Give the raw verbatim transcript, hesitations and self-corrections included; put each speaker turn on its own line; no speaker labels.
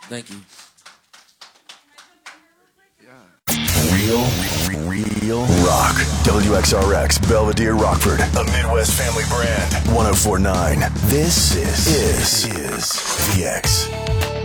Thank you.
Real, real rock. W X R X, Belvedere, Rockford. A Midwest family brand. one oh four point nine. This is, is, is V X.